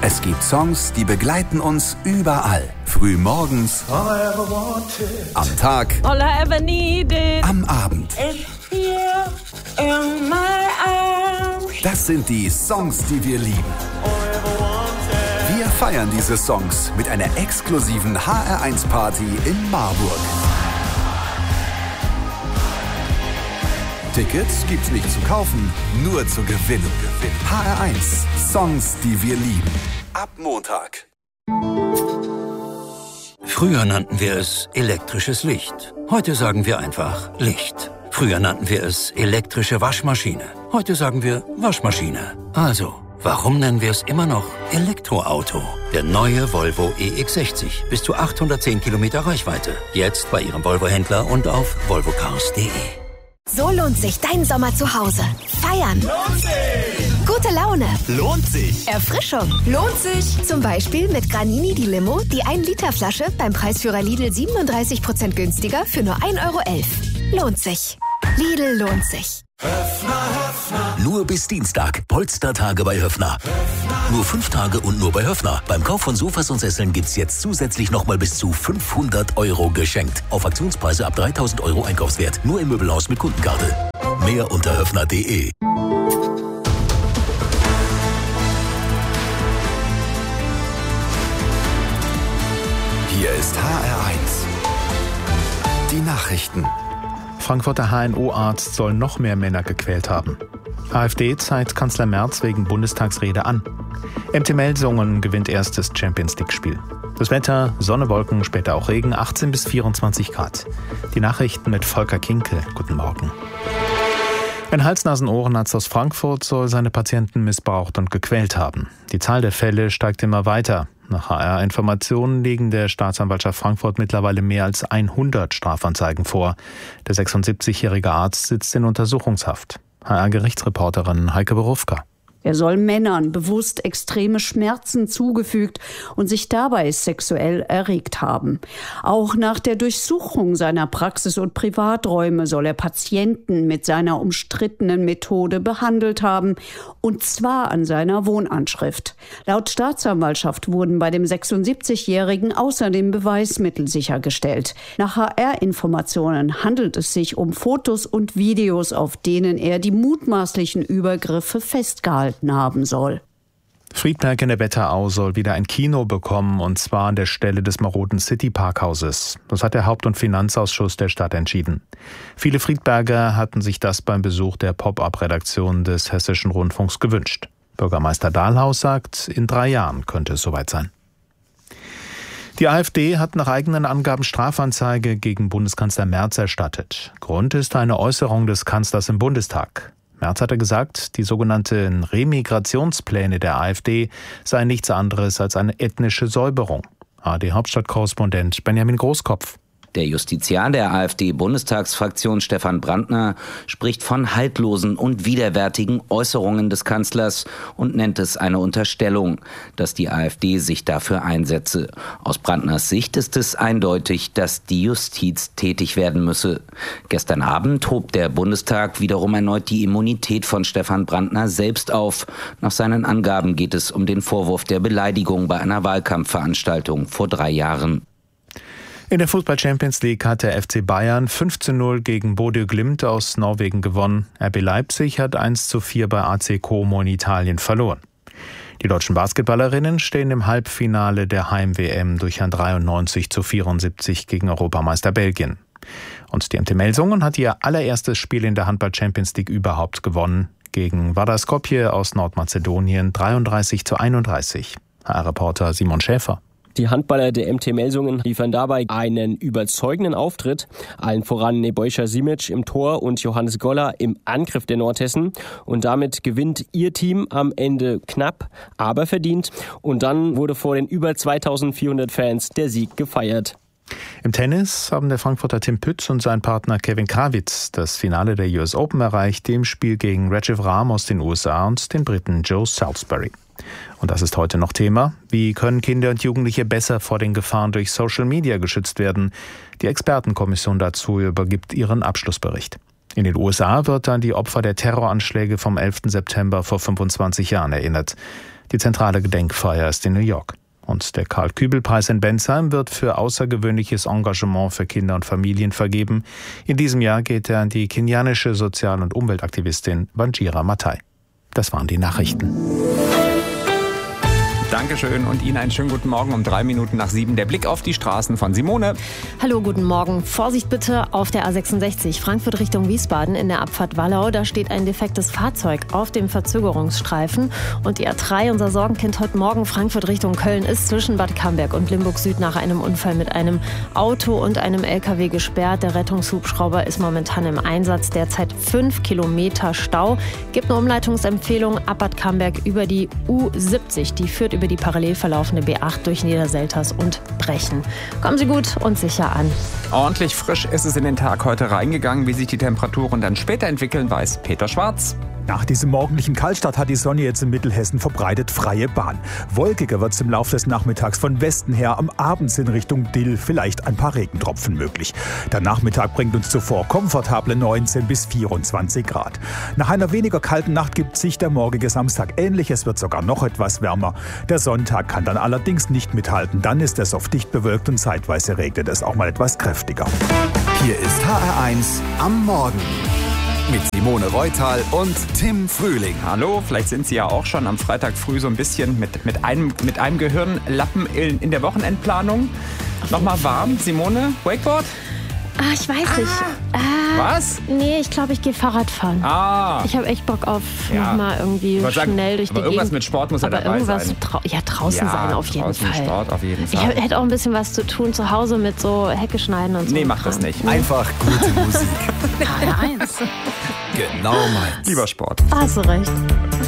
Es gibt Songs, die begleiten uns überall. Früh morgens, am Tag, all I ever needed, am Abend. is here in my arms. Das sind die Songs, die wir lieben. Wir feiern diese Songs mit einer exklusiven HR1-Party in Marburg. Tickets gibt's nicht zu kaufen, nur zu gewinnen. HR1, Songs, die wir lieben. Ab Montag. Früher nannten wir es elektrisches Licht. Heute sagen wir einfach Licht. Früher nannten wir es elektrische Waschmaschine. Heute sagen wir Waschmaschine. Also, warum nennen wir es immer noch Elektroauto? Der neue Volvo EX60. Bis zu 810 Kilometer Reichweite. Jetzt bei Ihrem Volvo-Händler und auf volvocars.de. So lohnt sich dein Sommer zu Hause. Feiern. Lohnt sich. Gute Laune. Lohnt sich. Erfrischung. Lohnt sich. Zum Beispiel mit Granini die Limo, die 1-Liter-Flasche beim Preisführer Lidl 37% günstiger für nur 1,11 €. Lohnt sich. Lidl lohnt sich. Nur bis Dienstag. Polstertage bei Höffner. Nur 5 Tage und nur bei Höffner. Beim Kauf von Sofas und Sesseln gibt's jetzt zusätzlich nochmal bis zu 500 € geschenkt. Auf Aktionspreise ab 3.000 € Einkaufswert. Nur im Möbelhaus mit Kundenkarte. Mehr unter höffner.de. Hier ist HR1. Die Nachrichten. Frankfurter HNO-Arzt soll noch mehr Männer gequält haben. AfD zeigt Kanzler Merz wegen Bundestagsrede an. MT Melsungen gewinnt erstes Champions-League-Spiel. Das Wetter, Sonne, Wolken, später auch Regen, 18 bis 24 Grad. Die Nachrichten mit Volker Kinkel. Guten Morgen. Ein Hals-Nasen-Ohrenarzt aus Frankfurt soll seine Patienten missbraucht und gequält haben. Die Zahl der Fälle steigt immer weiter. Nach HR-Informationen liegen der Staatsanwaltschaft Frankfurt mittlerweile mehr als 100 Strafanzeigen vor. Der 76-jährige Arzt sitzt in Untersuchungshaft. HR-Gerichtsreporterin Heike Berufka. Er soll Männern bewusst extreme Schmerzen zugefügt und sich dabei sexuell erregt haben. Auch nach der Durchsuchung seiner Praxis und Privaträume soll er Patienten mit seiner umstrittenen Methode behandelt haben, und zwar an seiner Wohnanschrift. Laut Staatsanwaltschaft wurden bei dem 76-Jährigen außerdem Beweismittel sichergestellt. Nach HR-Informationen handelt es sich um Fotos und Videos, auf denen er die mutmaßlichen Übergriffe festgehalten haben soll. Friedberg in der Wetterau soll wieder ein Kino bekommen, und zwar an der Stelle des maroden City-Parkhauses. Das hat der Haupt- und Finanzausschuss der Stadt entschieden. Viele Friedberger hatten sich das beim Besuch der Pop-up-Redaktion des Hessischen Rundfunks gewünscht. Bürgermeister Dahlhaus sagt, in 3 Jahren könnte es soweit sein. Die AfD hat nach eigenen Angaben Strafanzeige gegen Bundeskanzler Merz erstattet. Grund ist eine Äußerung des Kanzlers im Bundestag. Merz hatte gesagt, die sogenannten Remigrationspläne der AfD seien nichts anderes als eine ethnische Säuberung. ARD-Hauptstadtkorrespondent Benjamin Großkopf. Der Justiziar der AfD-Bundestagsfraktion Stefan Brandner spricht von haltlosen und widerwärtigen Äußerungen des Kanzlers und nennt es eine Unterstellung, dass die AfD sich dafür einsetze. Aus Brandners Sicht ist es eindeutig, dass die Justiz tätig werden müsse. Gestern Abend hob der Bundestag wiederum erneut die Immunität von Stefan Brandner selbst auf. Nach seinen Angaben geht es um den Vorwurf der Beleidigung bei einer Wahlkampfveranstaltung vor 3 Jahren. In der Fußball-Champions League hat der FC Bayern 5:0 gegen Bodø Glimt aus Norwegen gewonnen. RB Leipzig hat 1:4 bei AC Como in Italien verloren. Die deutschen Basketballerinnen stehen im Halbfinale der Heim-WM durch ein 93:74 gegen Europameister Belgien. Und die MT Melsungen hat ihr allererstes Spiel in der Handball-Champions League überhaupt gewonnen. Gegen Vardar Skopje aus Nordmazedonien 33:31. HR-Reporter Simon Schäfer. Die Handballer der MT Melsungen liefern dabei einen überzeugenden Auftritt. Allen voran Nebojša Simic im Tor und Johannes Goller im Angriff der Nordhessen. Und damit gewinnt ihr Team am Ende knapp, aber verdient. Und dann wurde vor den über 2400 Fans der Sieg gefeiert. Im Tennis haben der Frankfurter Tim Pütz und sein Partner Kevin Krawitz das Finale der US Open erreicht, im Spiel gegen Recep Rahm aus den USA und den Briten Joe Salisbury. Und das ist heute noch Thema. Wie können Kinder und Jugendliche besser vor den Gefahren durch Social Media geschützt werden? Die Expertenkommission dazu übergibt ihren Abschlussbericht. In den USA wird an die Opfer der Terroranschläge vom 11. September vor 25 Jahren erinnert. Die zentrale Gedenkfeier ist in New York. Und der Karl-Kübel-Preis in Bensheim wird für außergewöhnliches Engagement für Kinder und Familien vergeben. In diesem Jahr geht er an die kenianische Sozial- und Umweltaktivistin Wanjira Maathai. Das waren die Nachrichten. Dankeschön und Ihnen einen schönen guten Morgen um 7:03. Der Blick auf die Straßen von Simone. Hallo, guten Morgen. Vorsicht bitte auf der A66 Frankfurt Richtung Wiesbaden in der Abfahrt Wallau. Da steht ein defektes Fahrzeug auf dem Verzögerungsstreifen. Und die A3, unser Sorgenkind heute Morgen, Frankfurt Richtung Köln, ist zwischen Bad Camberg und Limburg Süd nach einem Unfall mit einem Auto und einem LKW gesperrt. Der Rettungshubschrauber ist momentan im Einsatz. Derzeit 5 Kilometer Stau. Gibt eine Umleitungsempfehlung ab Bad Camberg über die U70. Die führt über die parallel verlaufende B8 durch Niederselters und Brechen. Kommen Sie gut und sicher an. Ordentlich frisch ist es in den Tag heute reingegangen. Wie sich die Temperaturen dann später entwickeln, weiß Peter Schwarz. Nach diesem morgendlichen Kaltstart hat die Sonne jetzt in Mittelhessen verbreitet freie Bahn. Wolkiger wird es im Laufe des Nachmittags von Westen her, am Abend in Richtung Dill vielleicht ein paar Regentropfen möglich. Der Nachmittag bringt uns zuvor komfortable 19 bis 24 Grad. Nach einer weniger kalten Nacht gibt sich der morgige Samstag ähnlich. Es wird sogar noch etwas wärmer. Der Sonntag kann dann allerdings nicht mithalten. Dann ist es oft dicht bewölkt und zeitweise regnet es auch mal etwas kräftiger. Hier ist HR1 am Morgen. Mit Simone Reutal und Tim Frühling. Hallo, vielleicht sind Sie ja auch schon am Freitag früh so ein bisschen mit einem Gehirnlappen in der Wochenendplanung. Nochmal warm. Simone, Wakeboard? Ich weiß nicht. Was? Nee, ich glaube, ich gehe Fahrrad fahren. Ich habe echt Bock auf nochmal irgendwie schnell durch die Gegend. Irgendwas mit Sport muss ja dabei sein. Draußen sein auf jeden Fall. Sport auf jeden Fall. Ich hätte auch ein bisschen was zu tun zu Hause mit so Hecke schneiden und so. Nee, mach das nicht. Einfach gute Musik. HR1. Genau meins. Lieber Sport. Hast du recht.